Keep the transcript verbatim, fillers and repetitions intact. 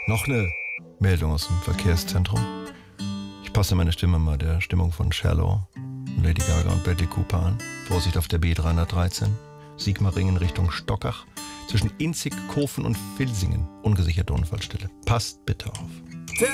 Noch eine Meldung aus dem Verkehrszentrum. Ich passe meine Stimme mal der Stimmung von Shallow, Lady Gaga und Bradley Cooper an. Vorsicht auf der B dreihundertdreizehn. Sigmaringen Richtung Stockach. Zwischen Inzig, Kofen und Vilsingen. Ungesicherte Unfallstelle. Passt bitte auf.